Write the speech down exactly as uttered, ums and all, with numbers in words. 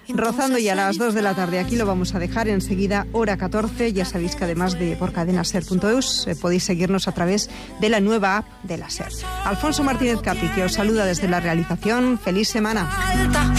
Rozando ya a las dos de la tarde, aquí lo vamos a dejar enseguida, hora catorce. Ya sabéis que además de por cadena ser punto eus eh, podéis seguirnos a través de la nueva app de la SER. Alfonso Martínez Capi, que os saluda desde la realización. Feliz semana.